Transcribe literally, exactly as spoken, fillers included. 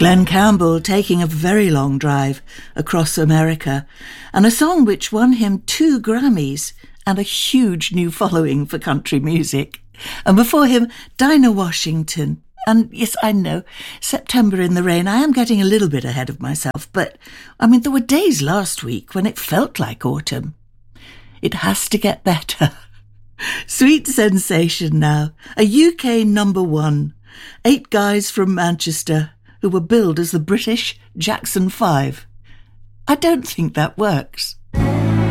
Glenn Campbell taking a very long drive across America, and a song which won him two Grammys and a huge new following for country music. And before him, Dinah Washington. And yes, I know, September in the Rain. I am getting a little bit ahead of myself, but I mean, there were days last week when it felt like autumn. It has to get better. Sweet Sensation now, a U K number one. Eight guys from Manchester who were billed as the British Jackson Five. I don't think that works.